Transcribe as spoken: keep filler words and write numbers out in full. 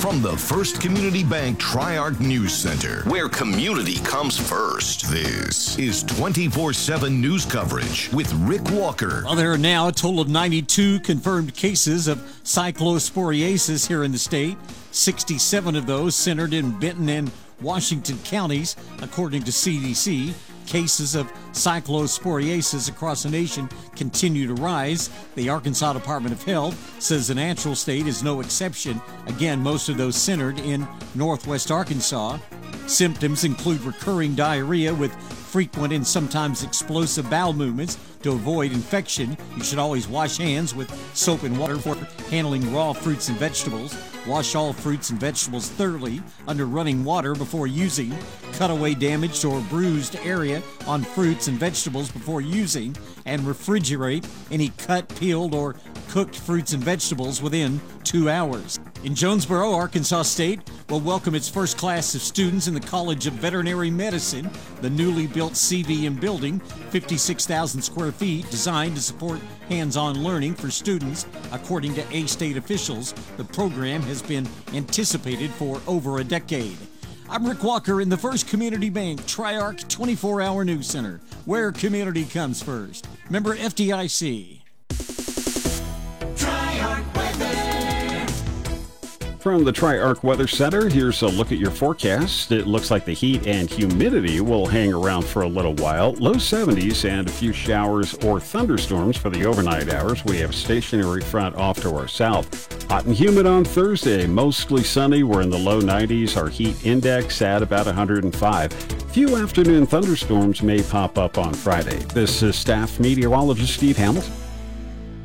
From the First Community Bank Tri-Arc News Center, where community comes first, this is twenty-four seven news coverage with Rick Walker. Well, there are now a total of ninety-two confirmed cases of cyclosporiasis here in the state. sixty-seven of those centered in Benton and Washington counties, according to C D C. Cases of cyclosporiasis across the nation continue to rise. The Arkansas Department of Health says the natural state is no exception. Again, most of those centered in northwest Arkansas. Symptoms include recurring diarrhea with frequent and sometimes explosive bowel movements. To avoid infection, you should always wash hands with soap and water for handling raw fruits and vegetables. Wash all fruits and vegetables thoroughly under running water before using. Cut away damaged or bruised area on fruits and vegetables before using. And refrigerate any cut, peeled, or cooked fruits and vegetables within two hours. In Jonesboro, Arkansas State will welcome its first class of students in the College of Veterinary Medicine. The newly built C V M building, fifty-six thousand square feet, designed to support hands-on learning for students. According to A-State officials, the program has been anticipated for over a decade. I'm Rick Walker in the First Community Bank Tri-Arc twenty-four hour News Center, where community comes first. Member F D I C. From the Tri-Arc Weather Center, here's a look at your forecast. It looks like the heat and humidity will hang around for a little while. Low seventies and a few showers or thunderstorms for the overnight hours. We have a stationary front off to our south. Hot and humid on Thursday, mostly sunny. We're in the low nineties. Our heat index at about one hundred five. Few afternoon thunderstorms may pop up on Friday. This is staff meteorologist Steve Hamilton.